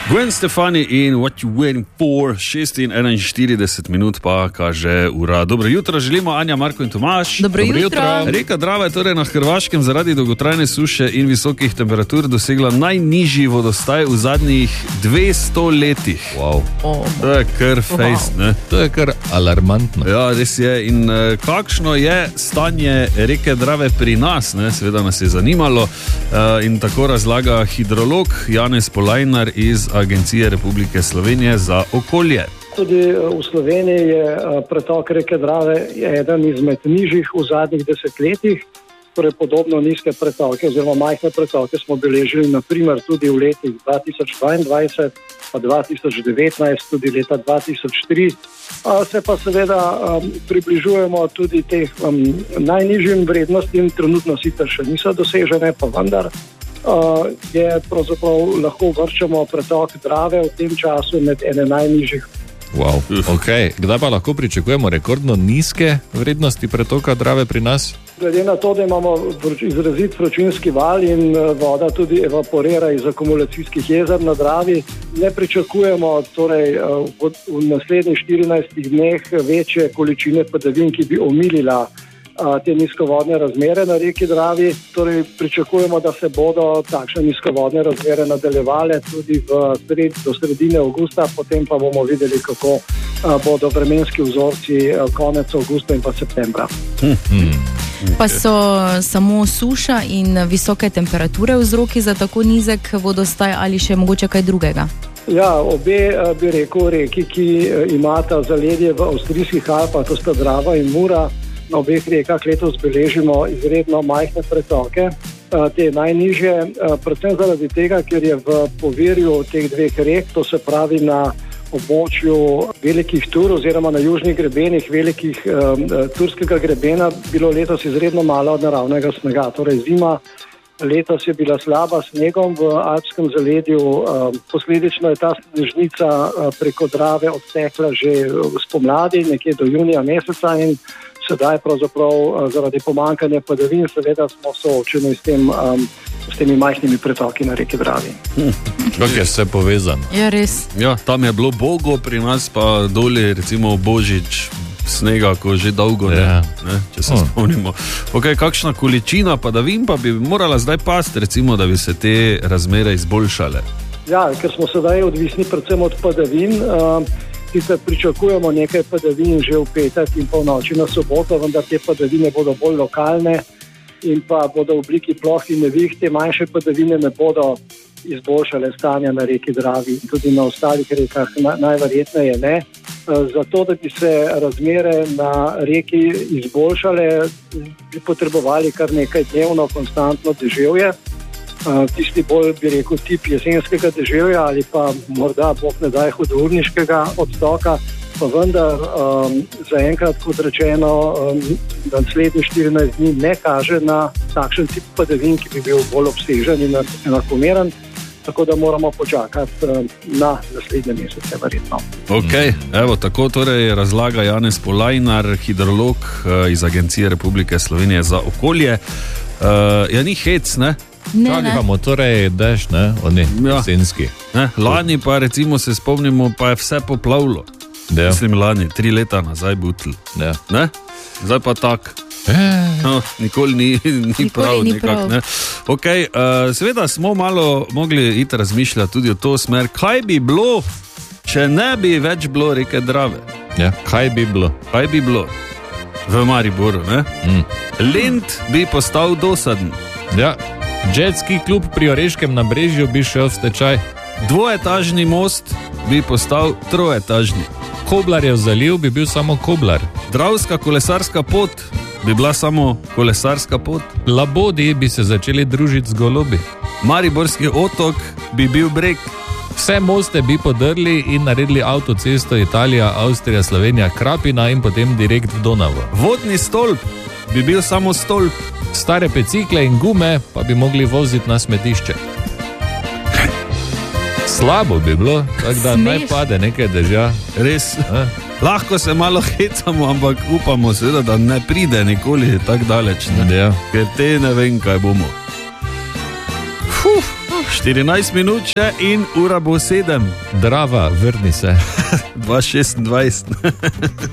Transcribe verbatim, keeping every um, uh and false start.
Gwen Stefani in What You Waiting For, šest in enainštirideset minut pa kaže ura. Dobro jutro, želimo Anja, Marko in Tomaž. Dobro, Dobro jutro. jutro. Reka Drava je torej na Hrvaškem zaradi dolgotrajne suše in visokih temperatur dosegla najnižji vodostaj v zadnjih dvesto letih. Wow. Oh. To je kar fejst, wow. ne? To je kar alarmantno. Ja, res je. In uh, kakšno je stanje reke Drave pri nas, ne? Seveda nas je zanimalo. Uh, in tako razlaga hidrolog Janez Polajnar iz Agencije Republike Slovenije za okolje. Tudi v Sloveniji je pretok reke Drave eden izmed nižjih v zadnjih desetletjih, torej podobno nizke pretoke oziroma majhne pretoke smo beležili naprimer tudi v letih dva tisoč dvaindvajset pa dva tisoč devetnajst, tudi leta dva tisoč tri. Se pa seveda um, približujemo tudi teh um, najnižjim vrednostim, trenutno sicer še niso dosežene, pa vendar Uh, je pravzaprav lahko vrčamo pretok Drave v tem času med ene najnižjih. Wow. Okay. Kdaj pa lahko pričakujemo rekordno nizke vrednosti pretoka Drave pri nas? Glede na to, da imamo izrazit vročinski val in voda tudi evaporira iz akumulacijskih jezer na Dravi, ne pričakujemo torej, v, v naslednjih štirinajstih dneh večje količine padavin, ki bi omilila te nizkovodne razmere na reki Dravi. Torej pričakujemo, da se bodo takšne nizkovodne razmere nadaljevale tudi v sred, do sredine avgusta, potem pa bomo videli, kako bodo vremenski vzorci konec avgusta in pa septembra. Hmm. Hmm. Pa so samo suša in visoke temperature vzroki za tako nizek vodostaj ali še mogoče kaj drugega? Ja, obe bi rekel reki, ki imata zaledje v avstrijskih Alpah, to sta Drava in Mura. Na obeh rekah letos beležimo izredno majhne pretoke, te najnižje, predvsem zaradi tega, ker je v povirju teh dveh rek, to se pravi na območju velikih tur oziroma na južnih grebenih velikih um, turskega grebena, bilo letos izredno malo naravnega snega. Torej zima letos je bila slaba snegom v alpskem zaledju, um, posledično je ta snežnica preko Drave odtekla že spomladi, nekje do junija meseca in sedaj pravzaprav zaradi pomankanja padavin seveda smo soočeni s, tem, um, s temi majhnimi pretoki na reki Dravi. Hm. Kako je vse povezano? Ja, res. Ja, tam je bilo bogo, pri nas pa doli recimo Božič snega, ko že dolgo ne, ja. ne če se oh. spomnimo. Okay, kakšna količina padavin pa bi morala zdaj pasti, recimo, da bi se te razmere izboljšale? Ja, ker smo sedaj odvisni predvsem od padavin, uh, Sicer pričakujemo nekaj padavin že v petek in pol noči na soboto, vendar te padavine bodo bolj lokalne in pa bodo v obliki ploh in nevih. Te manjše padavine ne bodo izboljšale stanja na reki Dravi in tudi na ostalih rekah na, najverjetneje ne. Zato, da bi se razmere na reki izboljšale, bi potrebovali kar nekaj dnevno konstantno deževje. Tisti bolj, bi rekel, tip jesenskega deževja ali pa morda, bog ne daj, hudourniškega odtoka, pa vendar um, zaenkrat, kot rečeno, um, da naslednjih štirinajst dni ne kaže na takšen tip padavin, ki bi bil bolj obsežen in enakomeren, tako da moramo počakati um, na naslednje mesece, verjetno. Ok, evo, tako torej razlaga Janez Polajnar, hidrolog uh, iz Agencije Republike Slovenije za okolje. Uh, ja, ni hec, ne? Ne, Čali ne. imamo torej dež, ne? Oni, Ja. jesenski. Ne? Lani pa recimo se spomnimo, pa je vse poplavilo. Ja. Mislim, lani, tri leta nazaj butl. Ja. Ne? Zdaj pa tak. E, No, nikoli ni, ni Nikoli prav, ni nekak, prav. ne. Okay, uh, seveda smo malo mogli iti razmišljati tudi o to smer, kaj bi bilo, če ne bi več bilo reke Drave. ja, kaj bi bilo? Kaj bi bilo v Mariboru, ne? Mm. Lent bi postal dosaden. Ja, Jetski klub pri Oreškem nabrežju bi šel v stečaj. Dvoetažni most bi postal troetažni. Koblarjev zaliv bi bil samo Koblar. Dravska kolesarska pot bi bila samo kolesarska pot. Labodi bi se začeli družiti z golobi. Mariborski otok bi bil breg. Vse moste bi podrli in naredili avtocesto Italija, Avstrija, Slovenija, Krapina in potem direkt v Donavo. Vodni stolp bi bil samo stolp. Stare bicikle in gume pa bi mogli voziti na smetišče. Slabo bi bilo, tako da Smeš. naj pade nekaj dežja. Res. A? Lahko se malo hecamo, ampak upamo seveda, da ne pride nikoli tako daleč. Ne? Ja. Ker te ne vem, kaj bomo. Fuh, štirinajst minut še in ura bo sedem. Drava, vrni se. dva šestnajst.